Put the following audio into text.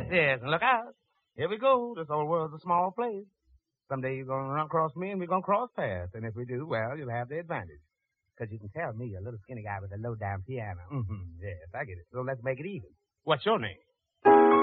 Yes, and look out. Here we go. This old world's a small place. Someday you're going to run across me and we're going to cross paths. And if we do, well, you'll have the advantage. Because you can tell me, a little skinny guy with a low-down piano. Yes, I get it. So let's make it even. What's your name?